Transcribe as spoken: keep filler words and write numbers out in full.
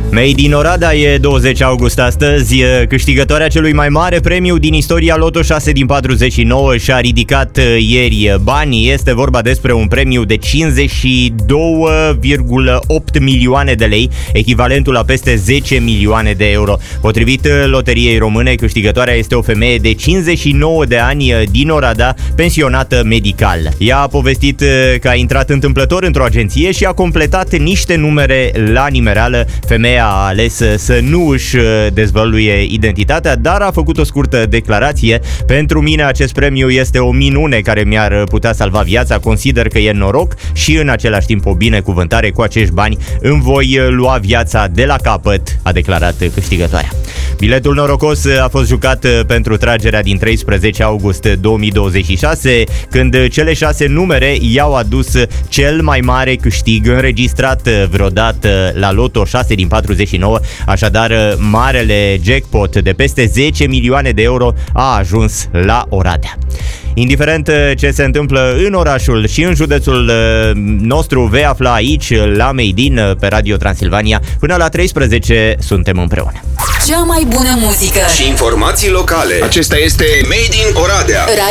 Made in Oradea e douăzeci august astăzi. Câștigătoarea celui mai mare premiu din istoria Loto șase din patruzeci și nouă și-a ridicat ieri banii. Este vorba despre un premiu de cincizeci și doi virgulă opt milioane de lei, echivalentul la peste zece milioane de euro. Potrivit Loteriei Române, câștigătoarea este o femeie de cincizeci și nouă de ani din Oradea, pensionată medical. Ea a povestit că a intrat întâmplător într-o agenție și a completat niște numere la nimereală. Femeia a ales să nu își dezvăluie identitatea, dar a făcut o scurtă declarație. Pentru mine acest premiu este o minune care mi-ar putea salva viața, consider că e noroc și în același timp o binecuvântare. Cu acești bani îmi voi lua viața de la capăt, a declarat câștigătoarea. Biletul norocos a fost jucat pentru tragerea din treisprezece august două mii douăzeci și șase, când cele șase numere i-au adus cel mai mare câștig înregistrat vreodată la Loto șase din patruzeci și nouă, așadar marele jackpot de peste zece milioane de euro a ajuns la Oradea. Indiferent ce se întâmplă în orașul și în județul nostru, vei afla aici la Made in pe Radio Transilvania. Până la treisprezece suntem împreună. Cea mai bună muzică și informații locale. Acesta este Made in Oradea.